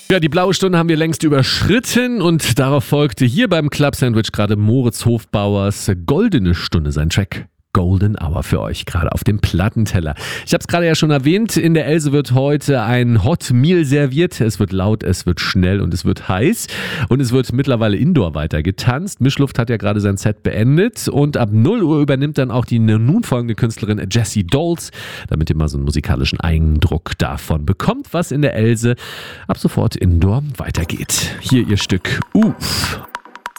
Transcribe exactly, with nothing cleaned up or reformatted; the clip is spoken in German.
Ja, die blaue Stunde haben wir längst überschritten und darauf folgte hier beim Club Sandwich gerade Moritz Hofbauers Goldene Stunde, sein Track Golden Hour für euch, gerade auf dem Plattenteller. Ich habe es gerade ja schon erwähnt, in der Else wird heute ein Hot Meal serviert. Es wird laut, es wird schnell und es wird heiß. Und es wird mittlerweile indoor weiter getanzt. Mischluft hat ja gerade sein Set beendet. Und ab null Uhr übernimmt dann auch die nun folgende Künstlerin Jessie Dolls, damit ihr mal so einen musikalischen Eindruck davon bekommt, was in der Else ab sofort indoor weitergeht. Hier ihr Stück Uff.